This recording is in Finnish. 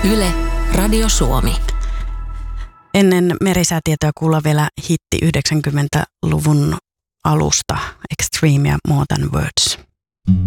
Yle, Radio Suomi. Ennen merisäätietoa kuulla vielä hitti 90-luvun alusta, Extreme ja More Than Words.